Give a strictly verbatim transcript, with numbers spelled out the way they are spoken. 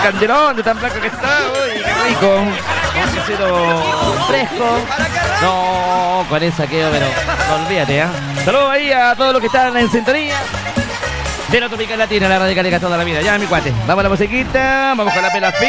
candelón de tan blanco que está. Uy, qué rico. Un quesero fresco. No, con esa quedo, pero no, olvídate, ¿eh? Saludos ahí a todos los que están en sintonía de la Tropical Latina, la radical de toda la vida. Ya, mi cuate. Vamos a la musiquita, vamos con la pela.